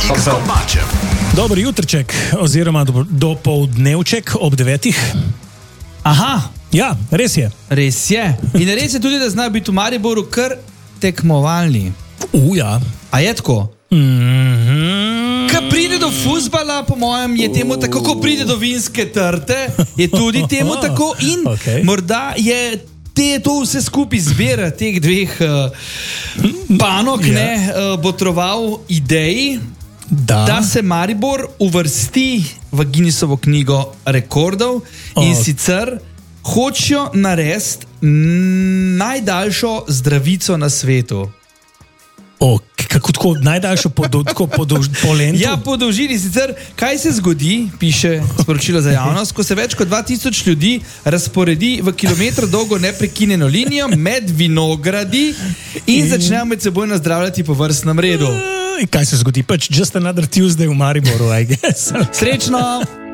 s Kopačem. Dobro jutrček, oziroma dopoldnevček ob 9. Aha, Ja, res je. res je. In res je tudi, da zna biti v Mariboru kar tekmovalni. Ja. A je tako? Ko pride do fuzbala, po mojem, je temu tako, ko pride do vinske trte, je tudi temu tako in morda je to vse skupaj zbira teh dveh panog, botroval ideji, da se Maribor uvrsti v Guinnessovo knjigo rekordov in sicer hočejo narediti najdaljšo zdravico na svetu. Kako tako najdaljšo po lentu? Ja, po dolžini. Sicer, kaj se zgodi, piše sporočilo za javnost, ko se več kot 2000 ljudi razporedi v kilometr dolgo neprekinjeno linijo med vinogradi in začnejo med seboj nazdravljati po vrstnem redu. Kaj se zgodi? Pač just another Tuesday v Mariboru, I guess. Srečno!